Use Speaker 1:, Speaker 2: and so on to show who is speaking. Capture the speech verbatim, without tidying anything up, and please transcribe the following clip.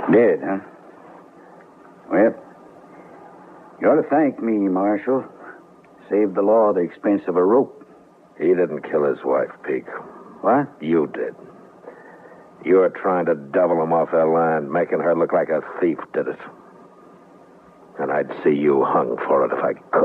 Speaker 1: Dead, huh? Well, you ought to thank me, Marshal. Saved the law the expense of a rope.
Speaker 2: He didn't kill his wife, Peake.
Speaker 1: What?
Speaker 2: You did. You were trying to double him off that land, making her look like a thief did it. And I'd see you hung for it if I could.